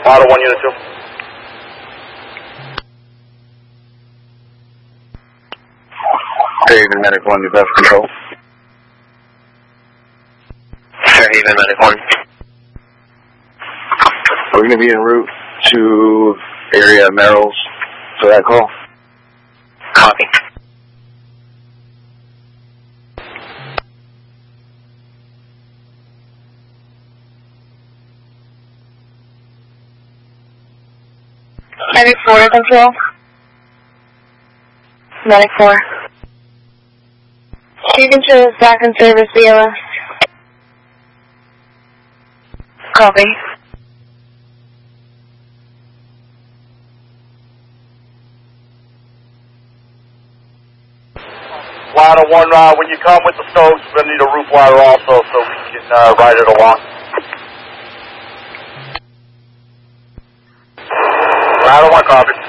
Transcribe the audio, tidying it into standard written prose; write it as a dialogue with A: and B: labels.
A: Auto 1, Unit 2.
B: Fairhaven Medic 1, New Bedford Control.
C: Fairhaven Medic 1.
B: We're going to be en route to area Merrill's for that call.
C: Copy.
D: Medic 4 control. Medic 4. She controls back in service BLS. Copy.
A: Ladder 1, when you come with the stoves, we're going to need a roof ladder also so we can ride it along. Ladder 1, copy.